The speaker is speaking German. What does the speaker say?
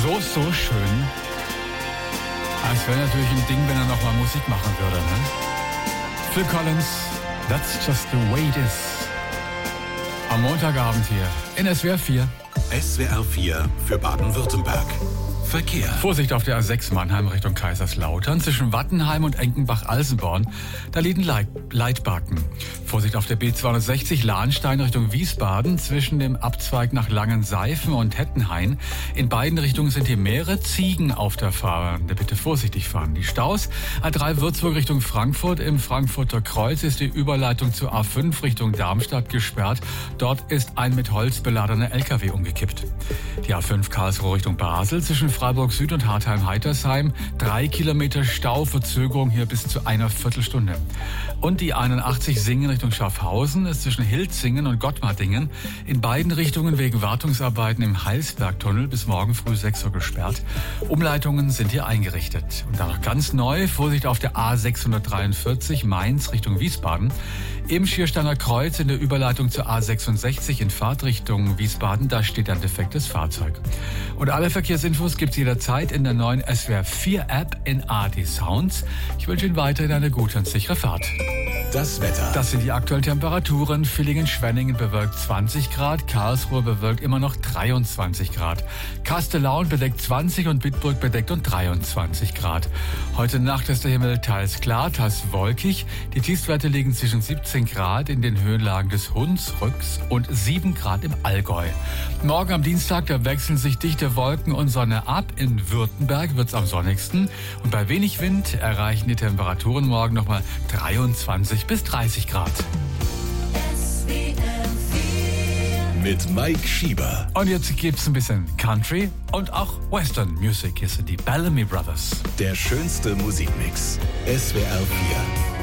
so schön. Es wäre natürlich ein Ding, wenn er nochmal Musik machen würde, ne? Phil Collins, That's Just the Way It Is. Am Montagabend hier in SWR 4. SWR 4 für Baden-Württemberg. Verkehr. Vorsicht auf der A6 Mannheim Richtung Kaiserslautern. Zwischen Wattenheim und Enkenbach-Alsenborn. Da liegen Leitbacken. Vorsicht auf der B260 Lahnstein Richtung Wiesbaden. Zwischen dem Abzweig nach Langenseifen und Hettenhain. In beiden Richtungen sind hier mehrere Ziegen auf der Fahrbahn. Bitte vorsichtig fahren. Die Staus. A3 Würzburg Richtung Frankfurt. Im Frankfurter Kreuz ist die Überleitung zur A5 Richtung Darmstadt gesperrt. Dort ist ein mit Holz beladener LKW umgekippt. Die A5 Karlsruhe Richtung Basel. Zwischen Freiburg Süd und Hartheim-Heitersheim. 3 Kilometer Stau, Verzögerung hier bis zu einer Viertelstunde. Und die 81 Singen Richtung Schaffhausen ist zwischen Hilzingen und Gottmardingen in beiden Richtungen wegen Wartungsarbeiten im Heilsbergtunnel bis morgen früh 6 Uhr gesperrt. Umleitungen sind hier eingerichtet. Und dann noch ganz neu, Vorsicht auf der A643 Mainz Richtung Wiesbaden. Im Schiersteiner Kreuz in der Überleitung zur A66 in Fahrtrichtung Wiesbaden, da steht ein defektes Fahrzeug. Und alle Verkehrsinfos gibt's jederzeit in der neuen SWR 4 App in AD Sounds. Ich wünsche Ihnen weiterhin eine gute und sichere Fahrt. Das Wetter. Das sind die aktuellen Temperaturen. Villingen-Schwenningen bewölkt 20 Grad, Karlsruhe bewölkt immer noch 23 Grad. Kastellaun bedeckt 20 und Bitburg bedeckt und 23 Grad. Heute Nacht ist der Himmel teils klar, teils wolkig. Die Tiefstwerte liegen zwischen 17 Grad in den Höhenlagen des Hunsrücks und 7 Grad im Allgäu. Morgen am Dienstag, da wechseln sich dichte Wolken und Sonne ab. In Württemberg wird's am sonnigsten. Und bei wenig Wind erreichen die Temperaturen morgen nochmal 23 bis 30 Grad. Mit Mike Schieber. Und jetzt gibt's ein bisschen Country und auch Western Music. Hier sind die Bellamy Brothers. Der schönste Musikmix. SWR 4.